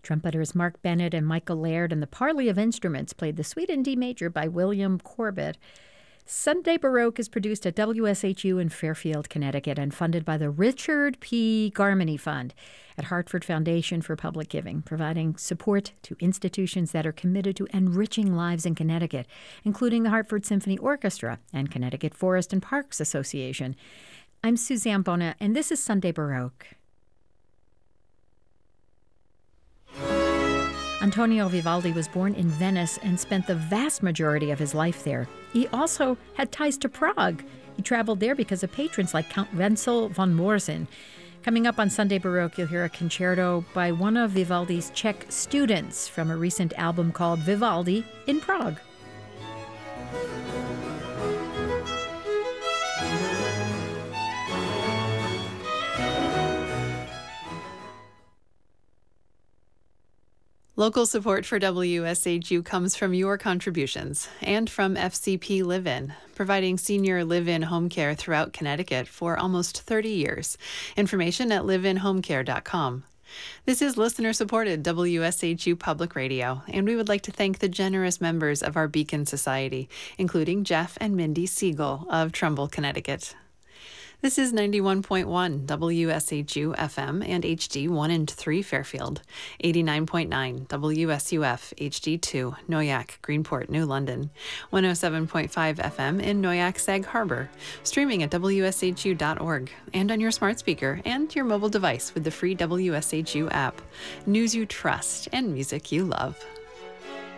Trumpeters Mark Bennett and Michael Laird and the Parley of Instruments played the Suite in D major by William Corbett. Sunday Baroque is produced at WSHU in Fairfield, Connecticut, and funded by the Richard P. Garmany Fund at Hartford Foundation for Public Giving, providing support to institutions that are committed to enriching lives in Connecticut, including the Hartford Symphony Orchestra and Connecticut Forest and Parks Association. I'm Suzanne Bona, and this is Sunday Baroque. Antonio Vivaldi was born in Venice and spent the vast majority of his life there. He also had ties to Prague. He traveled there because of patrons like Count Wenzel von Morsen. Coming up on Sunday Baroque, you'll hear a concerto by one of Vivaldi's Czech students from a recent album called Vivaldi in Prague. Local support for WSHU comes from your contributions and from FCP Live-In, providing senior live-in home care throughout Connecticut for almost 30 years. Information at liveinhomecare.com. This is listener-supported WSHU Public Radio, and we would like to thank the generous members of our Beacon Society, including Jeff and Mindy Siegel of Trumbull, Connecticut. This is 91.1 WSHU FM and HD 1 and 3 Fairfield, 89.9 WSUF HD2 Noyak, Greenport, New London, 107.5 FM in Noyak, Sag Harbor, streaming at WSHU.org and on your smart speaker and your mobile device with the free WSHU app. News you trust and music you love.